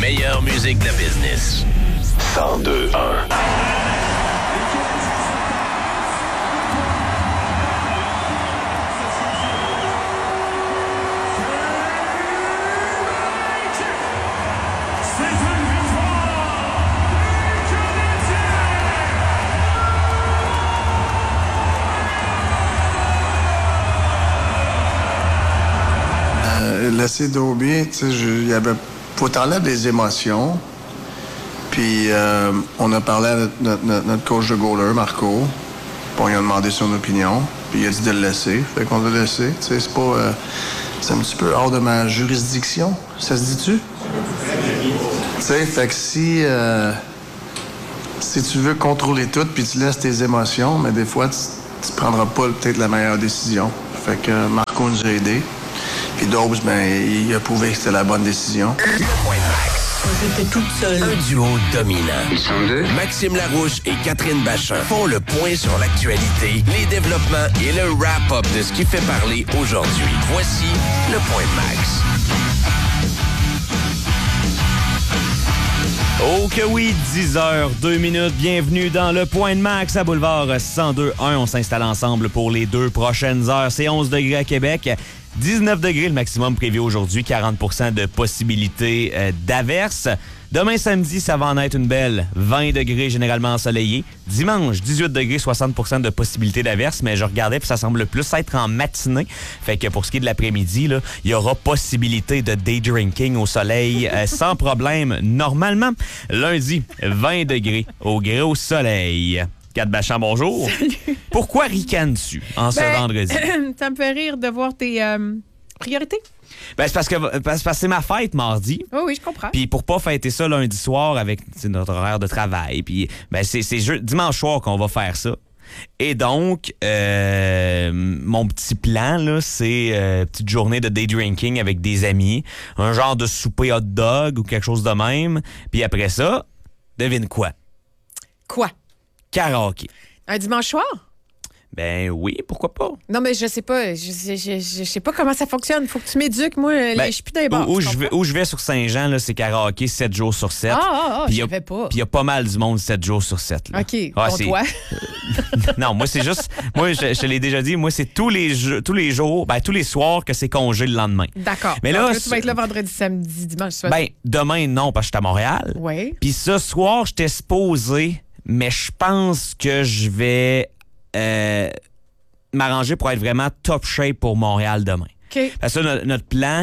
meilleure musique de business. 102.1. Laisser Dobie, tu sais, il y avait... Faut t'enlèver des émotions. Puis on a parlé à notre coach de goaler, Marco. Puis on lui a demandé son opinion. Puis il a dit de le laisser. Fait qu'on l'a laissé. Tu sais, c'est pas... c'est un petit peu hors de ma juridiction. Ça se dit-tu? Tu sais, fait que si tu veux contrôler tout puis tu laisses tes émotions, mais des fois, tu prendras pas peut-être la meilleure décision. Fait que Marco nous a aidés. Puis Dobbs, il a prouvé que c'était la bonne décision. Le Point Max. J'étais toute seule. Un duo dominant. Ils sont deux. Maxime Larouche et Catherine Bachin font le point sur l'actualité, les développements et le wrap-up de ce qui fait parler aujourd'hui. Voici le Point Max. Oh que oui, 10h02. Bienvenue dans le Point de Max à Boulevard 102.1. On s'installe ensemble pour les 2 prochaines heures. C'est 11 degrés à Québec. 19 degrés le maximum prévu aujourd'hui, 40% de possibilité d'averse. Demain samedi, ça va en être une belle 20 degrés généralement ensoleillé. Dimanche, 18 degrés, 60% de possibilité d'averse, mais je regardais puis ça semble plus être en matinée. Fait que pour ce qui est de l'après-midi, là, il y aura possibilité de day drinking au soleil sans problème normalement. Lundi, 20 degrés au gros soleil. Kat Bachan, bonjour. Salut. Pourquoi ricanes-tu en ce vendredi? Ça me fait rire de voir tes priorités. Ben, c'est parce que c'est ma fête mardi. Oh oui, je comprends. Puis pour pas fêter ça lundi soir avec notre horaire de travail. Puis ben, c'est dimanche soir qu'on va faire ça. Et donc, mon petit plan, là, c'est petite journée de day drinking avec des amis. Un genre de souper hot dog ou quelque chose de même. Puis après ça, devine quoi? Quoi? Karaoké. Un dimanche soir? Ben oui, pourquoi pas? Non, mais je sais pas. Je sais pas comment ça fonctionne. Faut que tu m'éduques. Moi, je suis plus dans les bars. Où je vais sur Saint-Jean, là, c'est karaoké 7 jours sur 7. Je savais pas. Puis il y a pas mal du monde 7 jours sur 7. Là. OK, toi. Non, moi, c'est juste... Moi, je te l'ai déjà dit, moi, c'est tous les jours, ben tous les soirs que c'est congé le lendemain. D'accord. Mais donc, là, tu vas être là vendredi, samedi, dimanche. Ben, demain, non, parce que je suis à Montréal. Oui. Puis ce soir, j'étais supposé, mais je pense que je vais... m'arranger pour être vraiment top shape pour Montréal demain. OK. Parce que notre plan,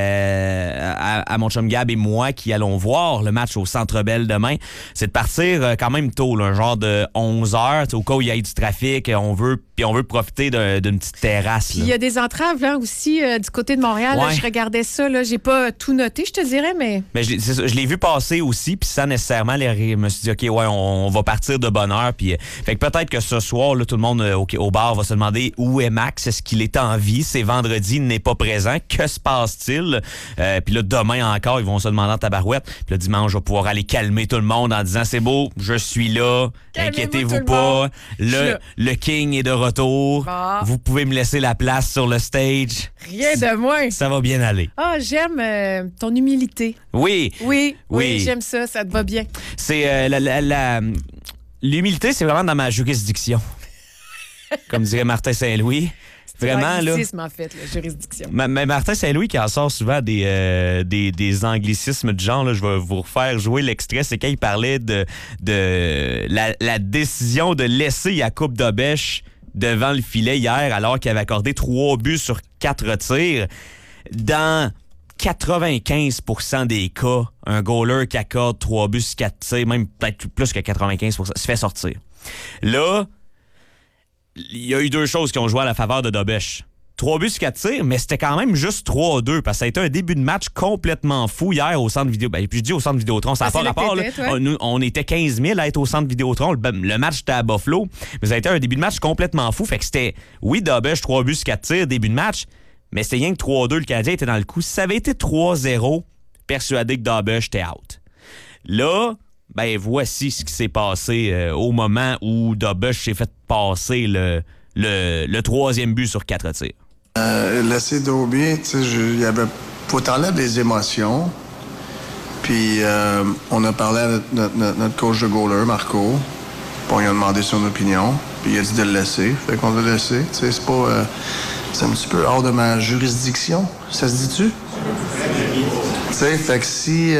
à mon chum Gab et moi qui allons voir le match au Centre Bell demain, c'est de partir quand même tôt, là, un genre de 11 heures, au cas où il y ait du trafic, on veut profiter d'une petite terrasse. Puis il y a des entraves là aussi du côté de Montréal. Ouais. Là, je regardais ça, là, j'ai pas tout noté, je te dirais, mais... Mais je l'ai vu passer aussi, puis sans nécessairement, je me suis dit, OK, ouais, on va partir de bonne heure. Puis, fait que peut-être que ce soir, là, tout le monde au bar va se demander où est Max, est-ce qu'il est en vie? C'est vendredi, il n'est pas présent. Que se passe-t-il? Puis là, demain encore, ils vont se demander en tabarouette. Puis le dimanche, je vais pouvoir aller calmer tout le monde en disant, c'est beau, je suis là, inquiétez-vous pas. Le King est de retour. Bon. Vous pouvez me laisser la place sur le stage. Rien de moins. Ça va bien aller. Ah, j'aime ton humilité. Oui. Oui, j'aime ça, ça te va bien. C'est l'humilité, c'est vraiment dans ma juridiction. Comme dirait Martin Saint-Louis. Vraiment, là. En fait, la juridiction. Mais Martin Saint-Louis qui en sort souvent des anglicismes du genre, là, je vais vous refaire jouer l'extrait. C'est quand il parlait de la décision de laisser Jakub Dobeš devant le filet hier, alors qu'il avait accordé 3 buts sur 4 tirs. Dans 95% des cas, un goaler qui accorde 3 buts sur 4 tirs, même peut-être plus que 95%, se fait sortir. Là, il y a eu 2 choses qui ont joué à la faveur de Dobeš. 3 buts sur 4 tirs, mais c'était quand même juste 3-2 parce que ça a été un début de match complètement fou hier au centre vidéo. Ben, puis je dis au centre Vidéotron, ça n'a pas rapport. Là. On était 15 000 à être au centre Vidéotron. Le match était à Buffalo, mais ça a été un début de match complètement fou. Fait que c'était, oui, Dobeš, 3 buts sur 4 tirs, début de match, mais c'était rien que 3-2, le Canadien était dans le coup. Si ça avait été 3-0, persuadé que Dobeš était out. Là, ben voici ce qui s'est passé au moment où Dobeš s'est fait passer le 3e but sur 4 tirs. Laisser Dobie, tu sais, il y avait... Faut t'enlèver des émotions. Puis on a parlé à notre coach de goaler, Marco. Bon, il a demandé son opinion. Puis il a dit de le laisser. Fait qu'on va le laisser. Tu sais, c'est pas... c'est un petit peu hors de ma juridiction. Ça se dit-tu? Tu sais, fait que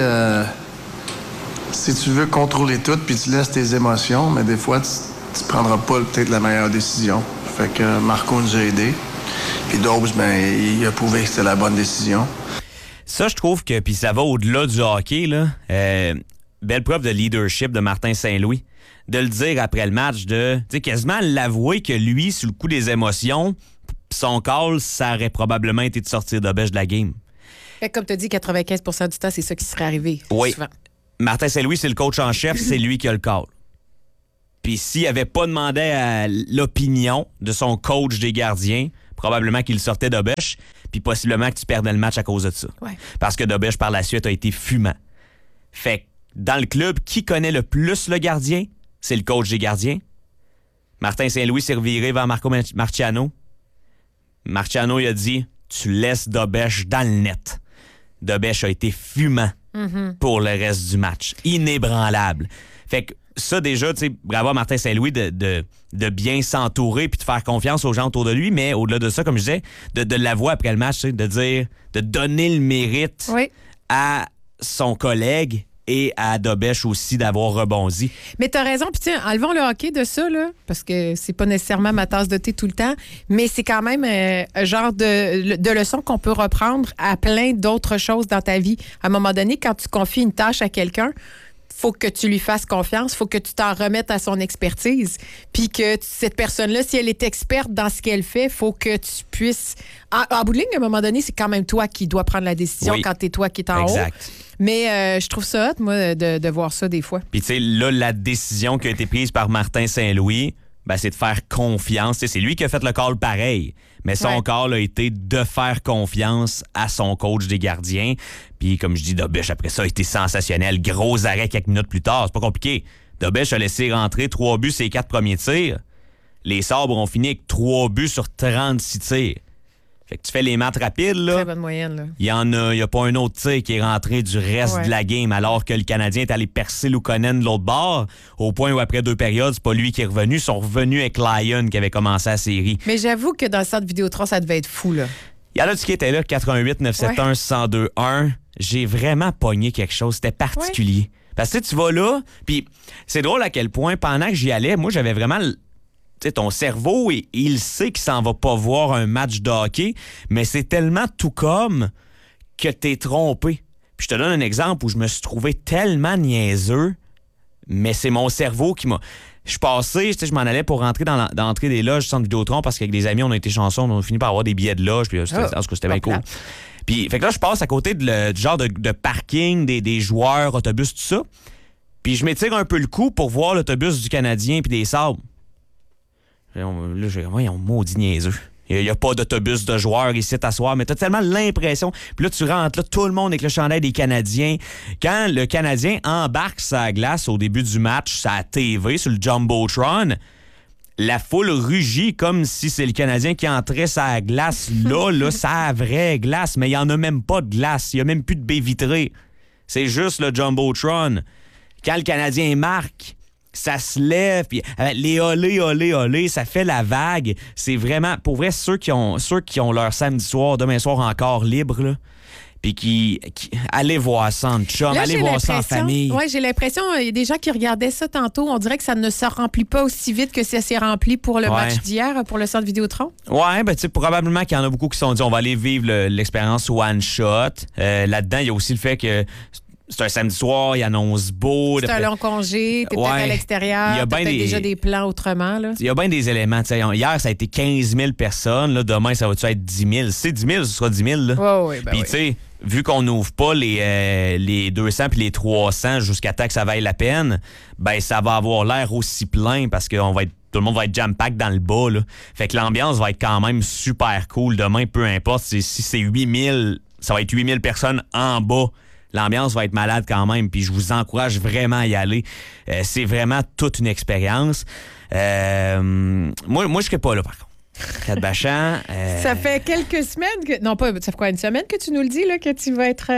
si tu veux contrôler tout puis tu laisses tes émotions, mais des fois, tu prendras pas peut-être la meilleure décision. Fait que Marco nous a aidés. Puis Dobbs, ben, il a prouvé que c'était la bonne décision. Ça, je trouve que, puis ça va au-delà du hockey, là. Belle preuve de leadership de Martin Saint-Louis. De le dire après le match, de quasiment l'avouer que lui, sous le coup des émotions, son call, ça aurait probablement été de sortir de la game. Comme tu as dit, 95% du temps, c'est ça qui serait arrivé. Oui. Souvent. Martin Saint-Louis, c'est le coach en chef, c'est lui qui a le call. Puis s'il n'avait pas demandé à l'opinion de son coach des gardiens, probablement qu'il sortait d'Obèche, puis possiblement que tu perdais le match à cause de ça. Ouais. Parce que d'Obèche, par la suite, a été fumant. Fait que dans le club, qui connaît le plus le gardien? C'est le coach des gardiens. Martin Saint-Louis s'est reviré vers Marco Marciano. Marciano, il a dit, tu laisses d'Obèche dans le net. D'Obèche a été fumant pour le reste du match. Inébranlable. Fait que ça, déjà, tu sais, bravo à Martin Saint-Louis de bien s'entourer puis de faire confiance aux gens autour de lui, mais au-delà de ça, comme je disais, de l'avouer après le match, tu sais, de dire, de donner le mérite à son collègue et à Dobèche aussi d'avoir rebondi. Mais t'as raison, puis tiens, enlevons le hockey de ça, là, parce que c'est pas nécessairement ma tasse de thé tout le temps, mais c'est quand même un genre de leçon qu'on peut reprendre à plein d'autres choses dans ta vie. À un moment donné, quand tu confies une tâche à quelqu'un, faut que tu lui fasses confiance, faut que tu t'en remettes à son expertise, puis que cette personne-là, si elle est experte dans ce qu'elle fait, faut que tu puisses... En bout de ligne, à un moment donné, c'est quand même toi qui dois prendre la décision quand t'es toi qui es en haut. Mais je trouve ça hot, moi, de voir ça des fois. Puis tu sais, là, la décision qui a été prise par Martin Saint-Louis, ben, c'est de faire confiance. T'sais, c'est lui qui a fait le call pareil, mais son call a été de faire confiance à son coach des gardiens. Puis comme je dis, Dobèche, après ça, a été sensationnel. Gros arrêt quelques minutes plus tard. C'est pas compliqué. Dobèche a laissé rentrer 3 buts ses 4 premiers tirs. Les Sabres ont fini avec 3 buts sur 36 tirs. Fait que tu fais les maths rapides, là. Très bonne moyenne, là. Il y a pas un autre tir qui est rentré du reste de la game, alors que le Canadien est allé percer Luukkonen de l'autre bord, au point où après 2 périodes, c'est pas lui qui est revenu. Ils sont revenus avec Lyon qui avait commencé la série. Mais j'avoue que dans le centre Vidéotron, ça devait être fou, là. Il y en a qui était là, 88 971 1021. J'ai vraiment pogné quelque chose. C'était particulier. Parce que tu vas là, puis c'est drôle à quel point, pendant que j'y allais, moi, j'avais vraiment... Tu sais, ton cerveau, il sait qu'il s'en va pas voir un match de hockey, mais c'est tellement tout comme que t'es trompé. Puis je te donne un exemple où je me suis trouvé tellement niaiseux, mais c'est mon cerveau qui m'a... Je suis passé, je m'en allais pour rentrer dans l'entrée des loges du centre Vidéotron parce qu'avec des amis, on a été chanceux, on a fini par avoir des billets de loge, puis en tout cas, c'était bien cool. Puis, fait que là, je passe à côté du genre de parking, des joueurs, autobus, tout ça. Puis je m'étire un peu le cou pour voir l'autobus du Canadien puis des Sabres. Là, j'ai voyons, maudit niaiseux. Il n'y a pas d'autobus de joueurs ici à soir, mais tu as tellement l'impression. Puis là, tu rentres là, tout le monde avec le chandail des Canadiens. Quand le Canadien embarque sa glace au début du match, sa TV, sur le Jumbotron, la foule rugit comme si c'est le Canadien qui entrait sa glace là, sa vraie glace. Mais il n'y en a même pas de glace. Il n'y a même plus de baie vitrée. C'est juste le Jumbotron. Quand le Canadien marque, ça se lève, puis les olé, ça fait la vague. C'est vraiment, pour vrai, ceux qui ont leur samedi soir, demain soir encore libre, là, puis qui allez voir ça en chum, allez voir ça en famille. Oui, j'ai l'impression, il y a des gens qui regardaient ça tantôt, on dirait que ça ne se remplit pas aussi vite que ça s'est rempli pour le match d'hier, pour le centre Vidéotron. Ouais, ben tu sais, probablement qu'il y en a beaucoup qui se sont dit, on va aller vivre l'expérience one shot. Là-dedans, il y a aussi le fait que c'est un samedi soir, il annonce beau. C'est un long congé, t'es peut-être à l'extérieur, t'as peut-être déjà des plans autrement. Il y a bien des éléments. Hier, ça a été 15 000 personnes. Là, demain, ça va-tu être 10 000? Si c'est 10 000, ce sera 10 000. Puis, tu sais, vu qu'on n'ouvre pas les 200 puis les 300 jusqu'à temps que ça vaille la peine, ben ça va avoir l'air aussi plein parce que tout le monde va être jam-pack dans le bas. Là. Fait que l'ambiance va être quand même super cool. Demain, peu importe si c'est 8 000, ça va être 8 000 personnes en bas. L'ambiance va être malade quand même, puis je vous encourage vraiment à y aller. C'est vraiment toute une expérience. Moi, je serais pas là, par contre. Bachan. Ça fait quelques semaines que... Non, pas... Ça fait quoi, une semaine que tu nous le dis, là, que tu vas être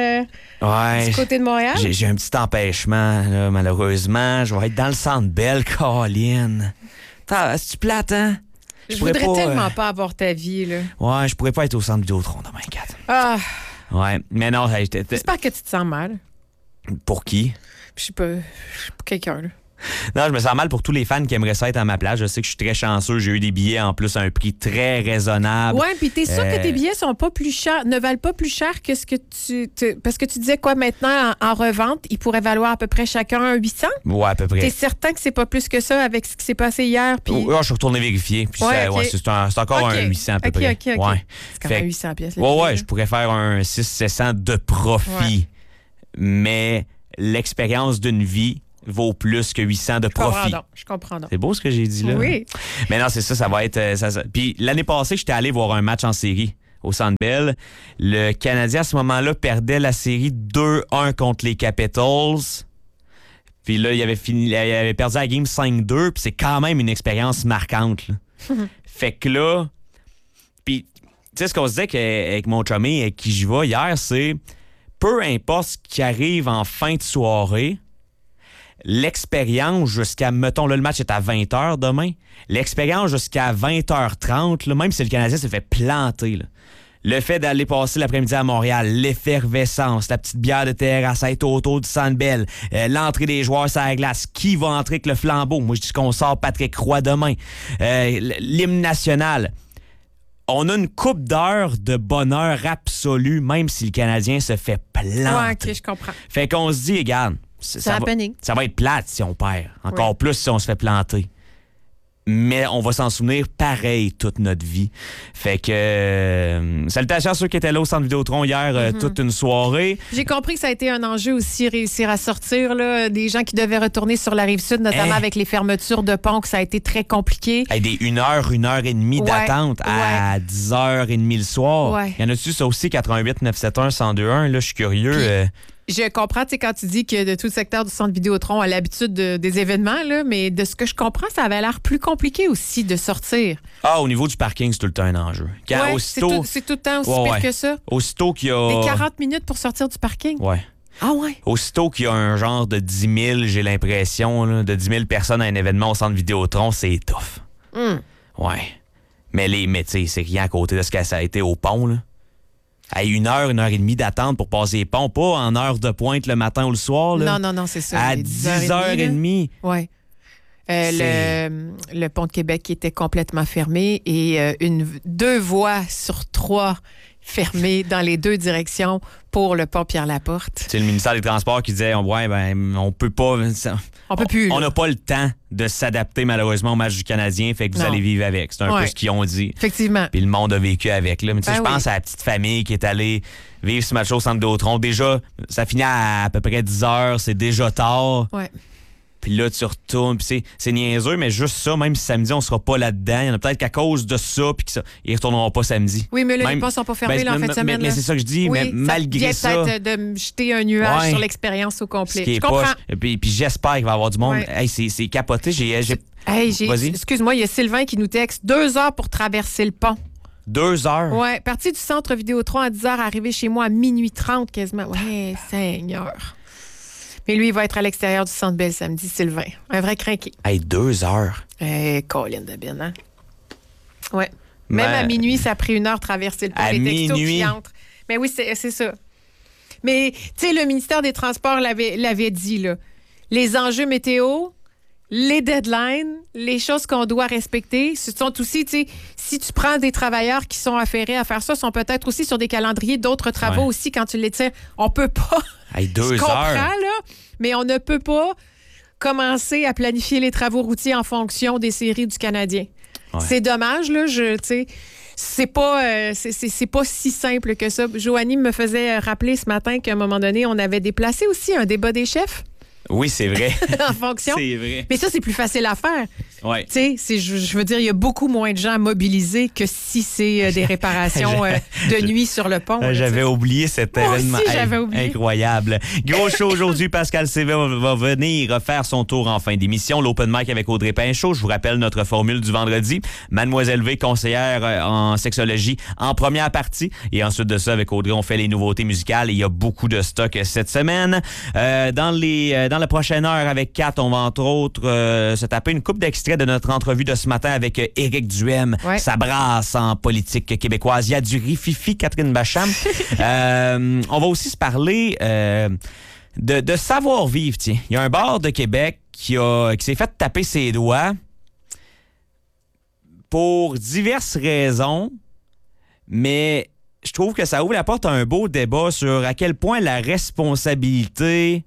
du côté de Montréal? J'ai un petit empêchement, là, malheureusement. Je vais être dans le Centre Bell, Colin. C'est-tu plate, hein? Je voudrais tellement pas avoir ta vie, là. Ouais, je pourrais pas être au Centre Vidéotron demain, 4. Ah! Ouais, mais non... J'espère que tu te sens mal. Pour qui? Je sais pas, pour quelqu'un, là. Non, je me sens mal pour tous les fans qui aimeraient ça être à ma place. Je sais que je suis très chanceux. J'ai eu des billets en plus à un prix très raisonnable. Ouais, puis t'es sûr que tes billets sont pas plus chers, ne valent pas plus cher que ce que parce que tu disais quoi maintenant en revente, ils pourraient valoir à peu près chacun 800? Ouais, à peu près. T'es certain que c'est pas plus que ça avec ce qui s'est passé hier? Puis... Ouais, je suis retourné vérifier. Puis c'est encore un 800 à peu près. OK. Ouais. C'est quand même 800 pièces. Ouais, je pourrais faire un 600-700 de profit. Ouais. Mais l'expérience d'une vie vaut plus que 800 de profit. Je comprends donc. C'est beau ce que j'ai dit là. Oui. Mais non, c'est ça va être... Puis l'année passée, j'étais allé voir un match en série au Centre Bell. Le Canadien, à ce moment-là, perdait la série 2-1 contre les Capitals. Puis là, il avait perdu la game 5-2. Puis c'est quand même une expérience marquante. Fait que là... Puis, tu sais, ce qu'on se disait avec mon chumé avec qui j'y vais hier, c'est peu importe ce qui arrive en fin de soirée, l'expérience jusqu'à, mettons, là, le match est à 20h demain, l'expérience jusqu'à 20h30, là, même si le Canadien se fait planter, là, le fait d'aller passer l'après-midi à Montréal, l'effervescence, la petite bière de terrasse à être autour du Centre Bell, l'entrée des joueurs sur la glace, qui va entrer avec le flambeau? Moi, je dis qu'on sort Patrick Roy demain. L'hymne national. On a une coupe d'heures de bonheur absolu, même si le Canadien se fait planter. Ouais, OK, je comprends. Fait qu'on se dit, regarde, ça va être plate si on perd. Encore plus si on se fait planter. Mais on va s'en souvenir pareil toute notre vie. Fait que... salutations à ceux qui étaient là au Centre Vidéotron hier, toute une soirée. J'ai compris que ça a été un enjeu aussi, réussir à sortir là, des gens qui devaient retourner sur la Rive-Sud, notamment avec les fermetures de ponts, que ça a été très compliqué. Des 1 heure et demie d'attente à 10h30 le soir. Ouais. Y en a-tu ça aussi, 88 971 1021? Là, je suis curieux. Je comprends, tu sais, quand tu dis que de tout le secteur du Centre Vidéotron a l'habitude des événements, là, mais de ce que je comprends, ça avait l'air plus compliqué aussi de sortir. Au niveau du parking, c'est tout le temps un enjeu. C'est tout le temps aussi pire que ça. Aussitôt qu'il y a... Des 40 minutes pour sortir du parking. Ouais. Ah ouais? Aussitôt qu'il y a un genre de 10 000, j'ai l'impression, là, de 10 000 personnes à un événement au Centre Vidéotron, c'est tough. Ouais. Mais tu sais, c'est rien à côté de ce que ça a été au pont, là. À 1 heure et demie d'attente pour passer les ponts, pas en heure de pointe le matin ou le soir. Là. Non, c'est ça. À 10h30. Oui. Le pont de Québec qui était complètement fermé et 2 voies sur 3 fermées dans les 2 directions pour le pont Pierre-Laporte. C'est le ministère des Transports qui disait on peut pas... On peut plus. On n'a pas le temps de s'adapter malheureusement au match du Canadien, fait que vous allez vivre avec. C'est un peu ce qu'ils ont dit. Effectivement. Puis le monde a vécu avec. Là. Mais je pense à la petite famille qui est allée vivre ce match au Centre Vidéotron. Déjà, ça finit à peu près 10 heures, c'est déjà tard. Ouais. Puis là, tu retournes, puis c'est niaiseux, mais juste ça, même si samedi, on sera pas là-dedans, il y en a peut-être qu'à cause de ça, puis ils retourneront pas samedi. Oui, mais les ponts sont pas fermés en fin de semaine. Mais c'est ça que je dis, mais malgré ça... peut-être de jeter un nuage sur l'expérience au complet. Je comprends. Puis j'espère qu'il va y avoir du monde. Hey, c'est capoté. Excuse-moi, il y a Sylvain qui nous texte 2 heures pour traverser le pont. 2 heures? Oui, parti du centre Vidéotron à 10h, arrivé chez moi à 12h30 quasiment. Ouais, Seigneur. Mais lui, il va être à l'extérieur du Centre Bell samedi, Sylvain. Un vrai crinqué. 2 heures? Colin de Ben, hein? Ouais. Même à minuit, ça a pris 1 heure traverser le pont. À les textos minuit? qui entrent. Mais oui, c'est ça. Mais, tu sais, le ministère des Transports l'avait dit, là. Les enjeux météo, les deadlines, les choses qu'on doit respecter, ce sont aussi, tu sais, si tu prends des travailleurs qui sont affairés à faire ça, sont peut-être aussi sur des calendriers d'autres travaux aussi quand tu les tires. On peut pas... 2 Je comprends, heures. là, mais on ne peut pas commencer à planifier les travaux routiers en fonction des séries du Canadien. Ouais. C'est dommage, là, tu sais. C'est pas si simple que ça. Joanie me faisait rappeler ce matin qu'à un moment donné, on avait déplacé aussi un débat des chefs. Oui, c'est vrai. En fonction. C'est vrai. Mais ça, c'est plus facile à faire. Ouais. Tu sais, je veux dire, il y a beaucoup moins de gens à mobiliser que si c'est des réparations de nuit sur le pont. J'avais oublié cet Moi événement aussi, j'avais oublié. incroyable. Gros show aujourd'hui, Pascal Sévé va venir faire son tour en fin d'émission. L'Open Mic avec Audrey Pinchot. Je vous rappelle notre formule du vendredi. Mademoiselle V, conseillère en sexologie en première partie. Et ensuite de ça, avec Audrey, on fait les nouveautés musicales. Et il y a beaucoup de stock cette semaine. Dans la prochaine heure avec Kat, on va entre autres se taper une coupe d'extraits de notre entrevue de ce matin avec Éric Duhem. Ouais. Ça brasse en politique québécoise. Il y a du rififi, Catherine Bacham. On va aussi se parler de savoir-vivre. Tiens. Il y a un bar de Québec qui s'est fait taper ses doigts pour diverses raisons, mais je trouve que ça ouvre la porte à un beau débat sur à quel point la responsabilité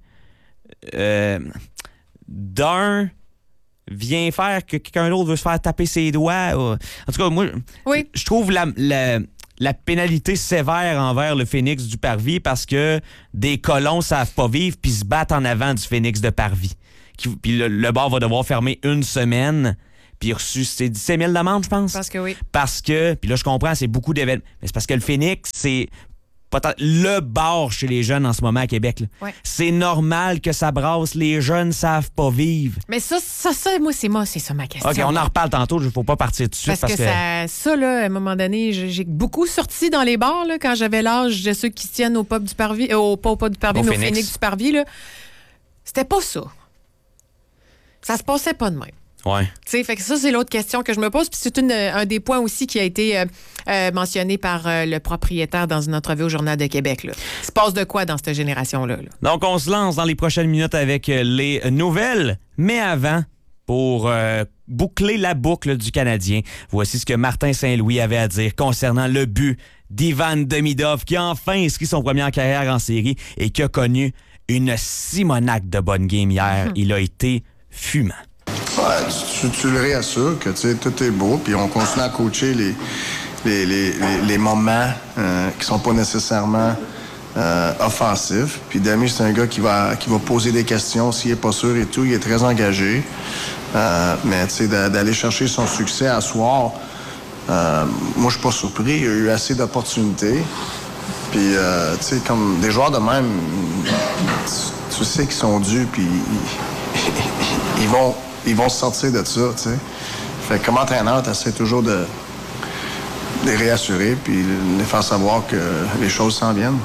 d'un vient faire que quelqu'un d'autre veut se faire taper ses doigts. En tout cas, moi, Oui. je trouve la pénalité sévère envers le Phoenix du Parvis parce que des colons savent pas vivre puis se battent en avant du Phoenix de Parvis. Puis le bar va devoir fermer 1 semaine. Puis il a reçu 17 000 d'amende, je pense. Parce que oui. Parce que, puis là, je comprends, c'est beaucoup d'événements. Mais c'est parce que le Phoenix, c'est le bar chez les jeunes en ce moment à Québec. Là. Ouais. C'est normal que ça brasse. Les jeunes savent pas vivre. Mais ça, moi, c'est ça ma question. OK, on en reparle tantôt. Il ne faut pas partir tout de suite. Parce que ça, là, à un moment donné, j'ai beaucoup sorti dans les bars là, quand j'avais l'âge de ceux qui se tiennent au pub du Parvis, pas au pub du Parvis, mais au Phoenix du Parvis. Là. C'était pas ça. Ça se passait pas de même. Ouais. Tu sais, fait que ça, c'est l'autre question que je me pose. Puis c'est un des points aussi qui a été mentionné par le propriétaire dans une entrevue au Journal de Québec. Là. Il se passe de quoi dans cette génération-là? Là? Donc, on se lance dans les prochaines minutes avec les nouvelles. Mais avant, pour boucler la boucle du Canadien, voici ce que Martin Saint-Louis avait à dire concernant le but d'Ivan Demidov, qui a enfin inscrit son premier en carrière en série et qui a connu une simonaque de bonne game hier. Il a été fumant. Ouais, tu le réassures que tout est beau, puis on continue à coacher les moments qui sont pas nécessairement offensifs. Puis Dami, c'est un gars qui va poser des questions s'il est pas sûr et tout. Il est très engagé. Mais tu sais, d'aller chercher son succès à soir, moi, je suis pas surpris. Il y a eu assez d'opportunités. Puis, tu sais, comme des joueurs de même, tu sais qu'ils sont dus, puis ils vont se sortir de ça, tu sais. Fait que comme entraîneur, tu essaies toujours de les réassurer puis de les faire savoir que les choses s'en viennent.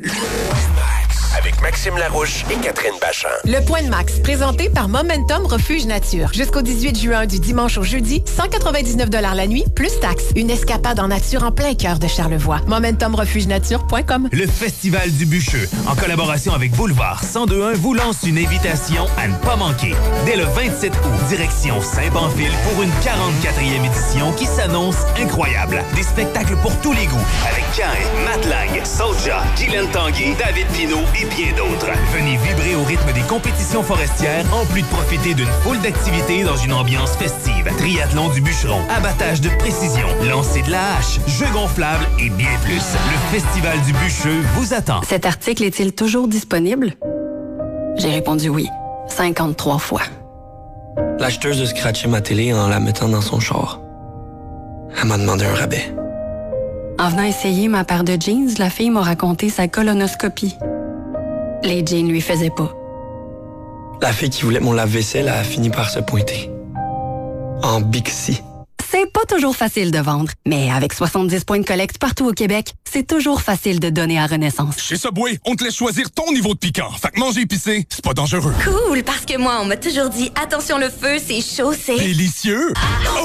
Avec Maxime Larouche et Catherine Bachand. Le Point de Max, présenté par Momentum Refuge Nature. Jusqu'au 18 juin, du dimanche au jeudi, 199 $ la nuit, plus taxes. Une escapade en nature en plein cœur de Charlevoix. MomentumRefugeNature.com. Le Festival du Bûcheux, en collaboration avec Boulevard 1021, vous lance une invitation à ne pas manquer. Dès le 27 août, direction Saint-Pamphile pour une 44e édition qui s'annonce incroyable. Des spectacles pour tous les goûts, avec Cain, Matt Lang, Soulja, Guylaine Tanguay, David Pinault et bien d'autres. Venez vibrer au rythme des compétitions forestières, en plus de profiter d'une foule d'activités dans une ambiance festive. Triathlon du bûcheron, abattage de précision, lancer de la hache, jeux gonflables et bien plus. Le Festival du Bûcheux vous attend. Cet article est-il toujours disponible? J'ai répondu oui, 53 fois. L'acheteuse a scratché ma télé en la mettant dans son char. Elle m'a demandé un rabais. En venant essayer ma paire de jeans, la fille m'a raconté sa colonoscopie. Les jeans lui faisaient pas. La fille qui voulait mon lave-vaisselle a fini par se pointer. En Bixi. C'est pas toujours facile de vendre, mais avec 70 points de collecte partout au Québec, c'est toujours facile de donner à Renaissance. Chez Subway, on te laisse choisir ton niveau de piquant. Fait que manger épicé, c'est pas dangereux. Cool, parce que moi, on m'a toujours dit, attention le feu, c'est chaud, c'est... Délicieux!